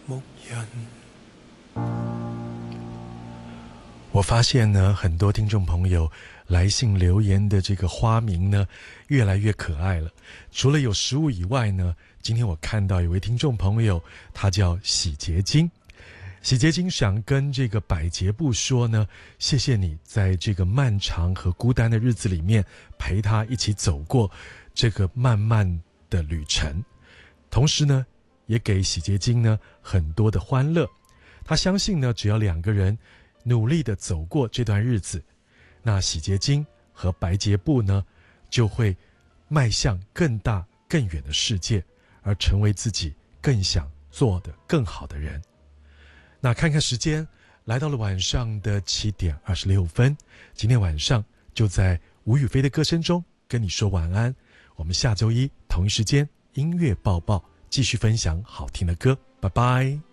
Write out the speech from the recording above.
牧人。 我发现呢，很多听众朋友来信留言的这个花名呢，越来越可爱了。除了有食物以外呢，今天我看到有位听众朋友，他叫洗洁精。洗洁精想跟这个百洁布说呢，谢谢你在这个漫长和孤单的日子里面陪他一起走过这个漫漫的旅程，同时呢，也给洗洁精呢很多的欢乐。他相信呢，只要两个人努力地走过这段日子，那洗洁精和百洁布呢，就会迈向更大更远的世界，而成为自己更想做的更好的人。那看看时间，来到了晚上的7点26分，今天晚上就在吴雨霏的歌声中跟你说晚安。我们下周一同一时间音乐报报继续分享好听的歌，拜拜。